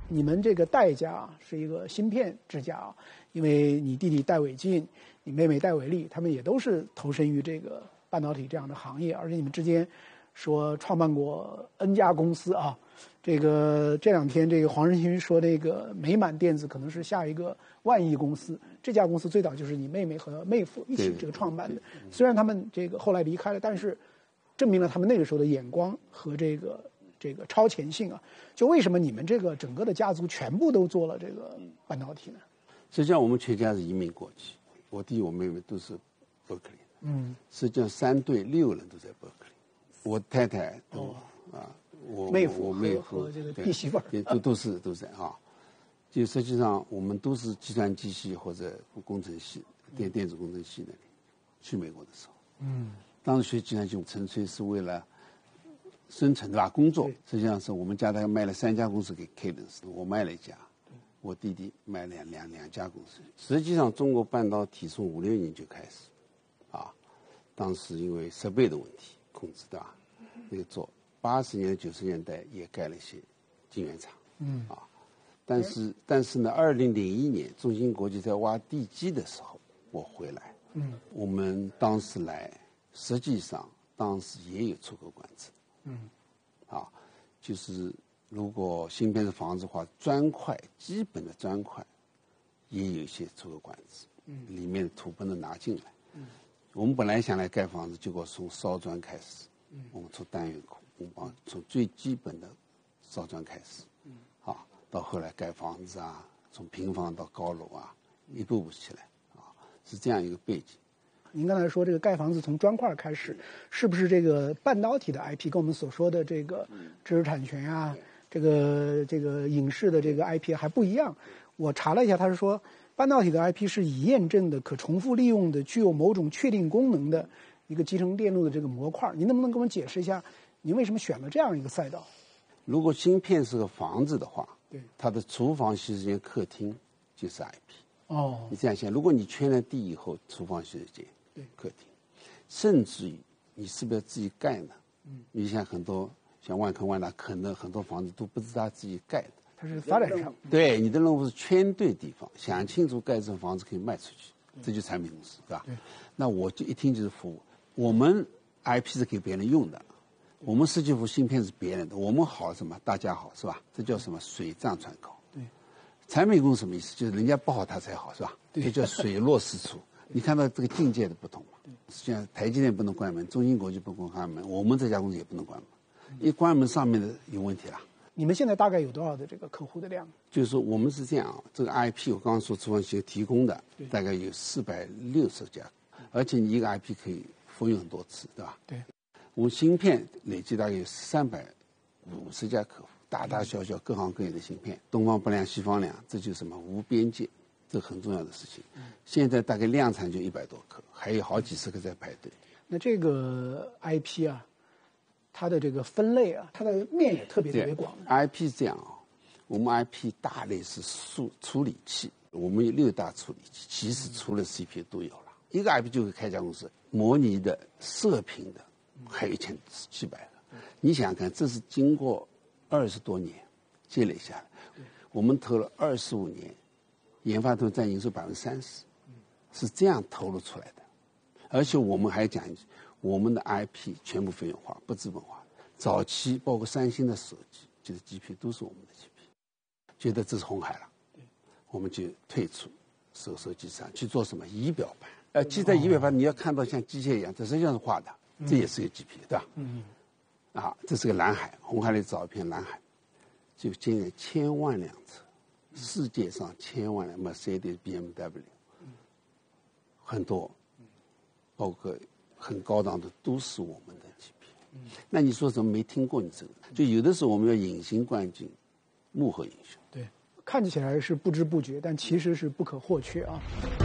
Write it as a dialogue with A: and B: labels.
A: 你们这个戴家是一个芯片之家啊，因为你弟弟戴伟进，你妹妹戴伟丽，他们也都是投身于这个半导体这样的行业，而且你们之间说创办过 N 家公司啊。这两天这个黄仁勋说，这个美满电子可能是下一个万亿公司。这家公司最早就是你妹妹和妹夫一起这个创办的。虽然他们这个后来离开了，但是证明了他们那个时候的眼光和这个超前性啊。就为什么你们这个整个的家族全部都做了这个半导体呢？
B: 实际上我们全家是移民过去，我弟我妹妹都是伯克利的。实际上3对6人都在伯克利，我太太都我妹夫
A: 和这个弟媳妇
B: 都是啊。就实际上我们都是计算机系或者工程系、电子工程系的人。去美国的时候，当时学计算机纯粹是为了生存对吧？工作。实际上是我们家大概卖了3家公司给 Cadence， 我卖了1家，我弟弟卖了两家公司。实际上中国半导体从5、6年就开始，当时因为设备的问题控制对吧？那个做80年代90年代也盖了一些晶圆厂，但是呢，2001年中芯国际在挖地基的时候，我回来，我们当时来，实际上当时也有出口管制，就是如果芯片是房子的话，砖块基本的砖块也有一些出口管制，里面的土不能拿进来。我们本来想来盖房子，结果从烧砖开始，我们从单元库，我们从最基本的烧砖开始，到后来盖房子啊，从平房到高楼啊，一步步起来，是这样一个背景。
A: 您刚才说这个盖房子从砖块开始，是不是这个半导体的 IP 跟我们所说的这个知识产权啊，这个影视的这个 IP 还不一样？我查了一下，他是说半导体的 IP 是已验证的、可重复利用的、具有某种确定功能的一个集成电路的这个模块。您能不能给我们解释一下，您为什么选了这样一个赛道？
B: 如果芯片是个房子的话，
A: 对，
B: 它的厨房、洗手间、客厅就是 IP。你这样想，如果你圈了地以后，厨房、洗手间、对，客厅，甚至于你是不是要自己盖呢？你像很多像万科、万达，可能很多房子都不是他自己盖的。
A: 它是发展商。
B: 对，你的任务是圈对地方，想清楚盖这种房子可以卖出去，这就是产品公司，对吧？对。那我就一听就是服务，我们 IP 是给别人用的，我们设计服芯片是别人的，我们好什么？大家好，是吧？这叫什么？水涨船高。对。产品公司什么意思？就是人家不好他才好，是吧？这叫水落石出。你看到这个境界的不同吗？实际上台积电不能关门，中芯国际不能关门，我们这家公司也不能关门，一关门上面的有问题了。
A: 你们现在大概有多少的这个客户的量？
B: 就是说我们是这样啊，这个 IP 我刚刚说厨房协提供的大概有460家，而且你一个 IP 可以复用很多次，对吧？对。我们芯片累计大概有350家客户，大大小小各行各业的芯片，东方不亮西方亮，这就是什么无边界，这很重要的事情。现在大概量产就100多颗，还有好几十个在排队。
A: 那这个 IP 啊，它的这个分类啊，它的面也特别广。
B: IP 是这样啊，我们 IP 大类是处理器，我们有6大处理器，其实除了 CPU 都有了。一个 IP 就会开家公司，模拟的、射频的，还有1700个。你想想看，这是经过20多年积累下来，我们投了25年，研发投占营收30%，是这样投入出来的。而且我们还讲，我们的 IP 全部费用化，不资本化。早期包括三星的手机，就是 GP 都是我们的 GP， 觉得这是红海了，我们就退出手机上去做什么仪表盘。记在仪表盘，你要看到像机械一样，这实际上是画的，这也是个 GP， 对吧？这是个蓝海，红海里找一片蓝海，就建了1000万辆车，世界上1000万辆 Mercedes、BMW， 很多，包括很高档的都是我们的 GP。那你说怎么没听过你这个？就有的时候我们要隐形冠军，幕后英雄。
A: 对，看起来是不知不觉，但其实是不可或缺啊。